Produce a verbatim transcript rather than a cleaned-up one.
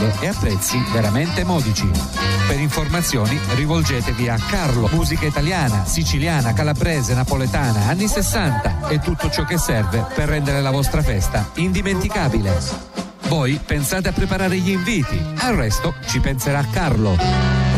stelle e a prezzi veramente modici. Per informazioni rivolgetevi a Carlo, musica italiana, siciliana, calabrese, napoletana, anni sessanta e tutto ciò che serve per rendere la vostra festa indimenticabile. Voi pensate a preparare gli inviti, al resto ci penserà Carlo.